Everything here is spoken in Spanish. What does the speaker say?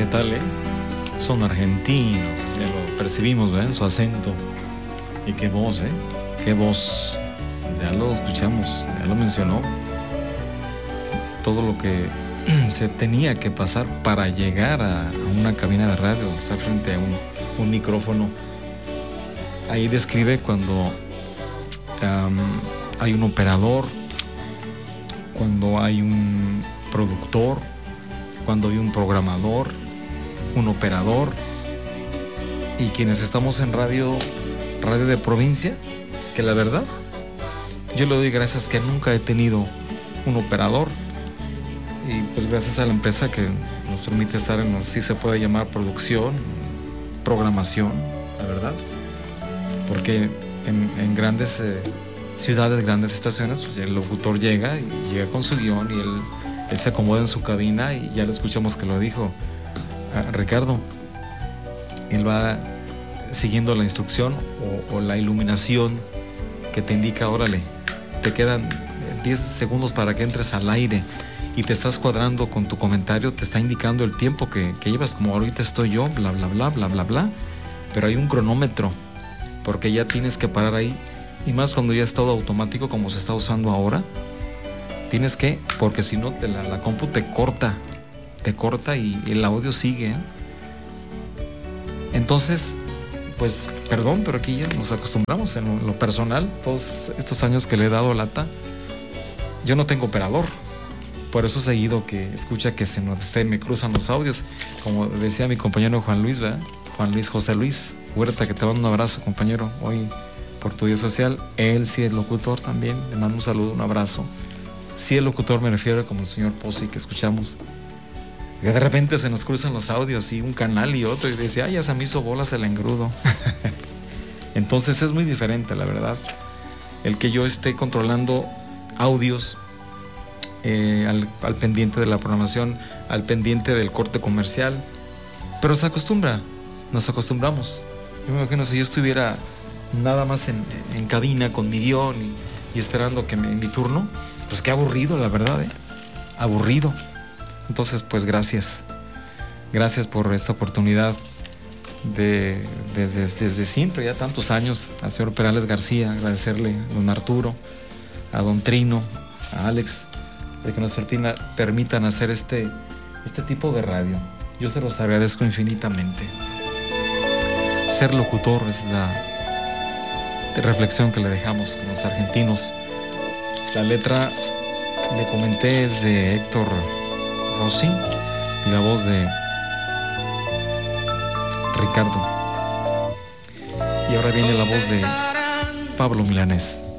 tal, Son argentinos, ya lo percibimos, ¿ven? Su acento. Y qué voz, Qué voz. Ya lo escuchamos, ya lo mencionó. Todo lo que se tenía que pasar para llegar a una cabina de radio, estar frente a un micrófono. Ahí describe cuando hay un operador, cuando hay un productor, cuando hay un programador, un operador, y quienes estamos en radio de provincia, que la verdad, yo le doy gracias que nunca he tenido un operador, y pues gracias a la empresa que nos permite estar en, así se puede llamar, producción, programación, la verdad, porque en grandes ciudades, grandes estaciones, pues el locutor llega con su guión y él se acomoda en su cabina, y ya lo escuchamos que lo dijo Ricardo. Él va siguiendo la instrucción o la iluminación que te indica, órale, te quedan 10 segundos para que entres al aire, y te estás cuadrando con tu comentario, te está indicando el tiempo que llevas, como ahorita estoy yo, bla, bla, bla, bla, bla, bla, pero hay un cronómetro, porque ya tienes que parar ahí, y más cuando ya es todo automático como se está usando ahora, tienes que, porque si no la compu te corta y el audio sigue, Entonces, pues, perdón, pero aquí ya nos acostumbramos en lo personal, todos estos años que le he dado lata, yo no tengo operador, por eso seguido que escucha que se me cruzan los audios, como decía mi compañero Juan Luis, ¿verdad? José Luis Huerta, que te mando un abrazo, compañero, hoy por tu día social. Él sí es locutor también, le mando un saludo, un abrazo. Sí, el locutor me refiero como el señor Pozzi que escuchamos. Y de repente se nos cruzan los audios, y un canal y otro, y decía, ya se me hizo bolas el engrudo. Entonces es muy diferente, la verdad, el que yo esté controlando audios, al pendiente de la programación, al pendiente del corte comercial, pero nos acostumbramos. Yo me imagino si yo estuviera nada más en cabina con mi guión y esperando que mi turno, pues qué aburrido, la verdad, aburrido. Entonces, pues gracias por esta oportunidad desde siempre, ya tantos años, al señor Perales García, agradecerle a don Arturo, a don Trino, a Alex, de que nos permitan hacer este tipo de radio. Yo se los agradezco infinitamente. Ser locutor es la reflexión que le dejamos con los argentinos. La letra, le comenté, es de Héctor Rossi y la voz de Ricardo. Y ahora viene la voz de Pablo Milanés.